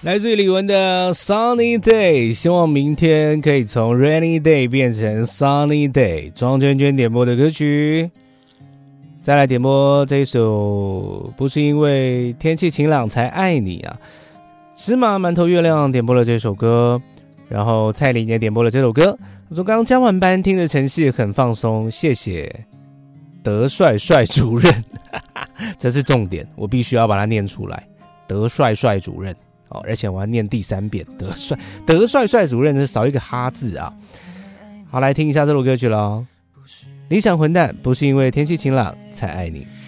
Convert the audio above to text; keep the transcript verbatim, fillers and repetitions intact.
来自于李玟的 Sunny Day， 希望明天可以从 Rainy Day 变成 Sunny Day。庄娟娟点播的歌曲，再来点播这一首不是因为天气晴朗才爱你啊，芝麻馒头月亮点播了这首歌，然后蔡琳也点播了这首歌。我说刚加完班听着晨曦很放松，谢谢德帅帅主任这是重点，我必须要把它念出来，德帅帅主任。哦，而且我要念第三遍，德帅德帅帅主任是少一个哈字啊。好，来听一下这首歌曲咯。理想混蛋，不是因为天气晴朗才爱你。